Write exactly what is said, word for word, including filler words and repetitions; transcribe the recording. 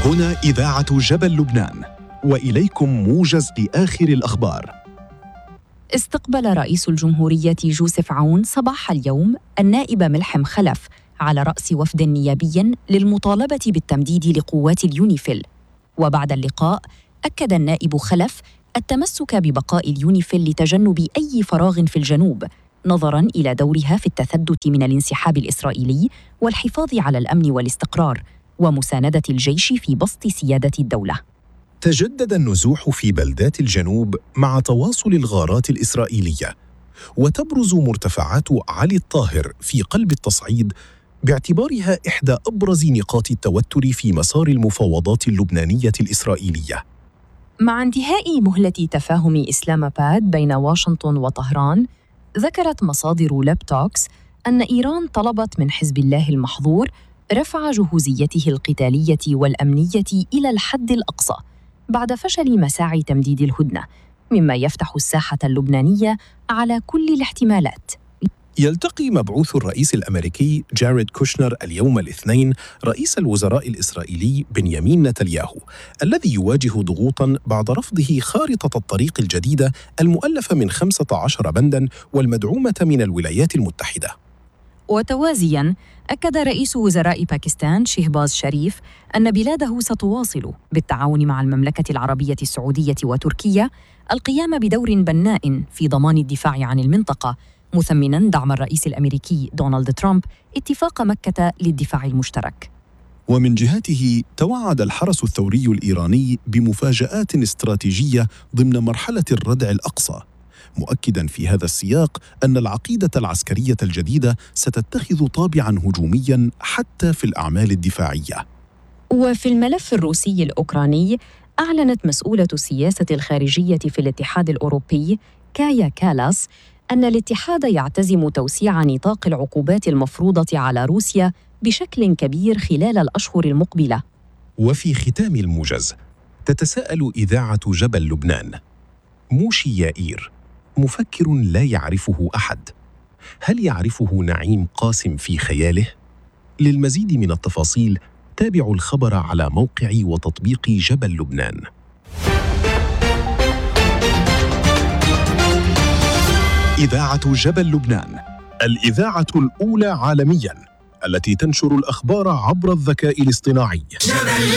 هنا إذاعة جبل لبنان، وإليكم موجز لآخر الأخبار. استقبل رئيس الجمهورية جوزيف عون صباح اليوم النائب ملحم خلف على رأس وفد نيابي للمطالبة بالتمديد لقوات اليونيفيل. وبعد اللقاء أكد النائب خلف التمسك ببقاء اليونيفيل لتجنب أي فراغ في الجنوب، نظراً إلى دورها في التثبت من الانسحاب الإسرائيلي والحفاظ على الأمن والاستقرار ومساندة الجيش في بسط سيادة الدولة. تجدد النزوح في بلدات الجنوب مع تواصل الغارات الإسرائيلية، وتبرز مرتفعات علي الطاهر في قلب التصعيد باعتبارها إحدى أبرز نقاط التوتر في مسار المفاوضات اللبنانية الإسرائيلية. مع انتهاء مهلة تفاهم إسلام آباد بين واشنطن وطهران، ذكرت مصادر لابتوكس أن إيران طلبت من حزب الله المحظور رفع جهوزيته القتالية والأمنية إلى الحد الأقصى بعد فشل مساعي تمديد الهدنة، مما يفتح الساحة اللبنانية على كل الاحتمالات. يلتقي مبعوث الرئيس الأمريكي جاريد كوشنر اليوم الاثنين رئيس الوزراء الإسرائيلي بنيامين نتنياهو، الذي يواجه ضغوطاً بعد رفضه خارطة الطريق الجديدة المؤلفة من خمسة عشر بنداً والمدعومة من الولايات المتحدة. وتوازياً، أكد رئيس وزراء باكستان شهباز شريف أن بلاده ستواصل بالتعاون مع المملكة العربية السعودية وتركيا القيام بدور بناء في ضمان الدفاع عن المنطقة، مثمناً دعم الرئيس الأمريكي دونالد ترامب اتفاق مكة للدفاع المشترك. ومن جهته توعد الحرس الثوري الإيراني بمفاجآت استراتيجية ضمن مرحلة الردع الأقصى، مؤكداً في هذا السياق أن العقيدة العسكرية الجديدة ستتخذ طابعاً هجومياً حتى في الأعمال الدفاعية. وفي الملف الروسي الأوكراني، أعلنت مسؤولة السياسة الخارجية في الاتحاد الأوروبي كايا كالاس أن الاتحاد يعتزم توسيع نطاق العقوبات المفروضة على روسيا بشكل كبير خلال الأشهر المقبلة. وفي ختام الموجز، تتساءل إذاعة جبل لبنان: موشي يائير مفكر لا يعرفه أحد، هل يعرفه نعيم قاسم في خياله؟ للمزيد من التفاصيل تابعوا الخبر على موقع وتطبيق جبل لبنان. إذاعة جبل لبنان، الإذاعة الأولى عالمياً التي تنشر الأخبار عبر الذكاء الاصطناعي.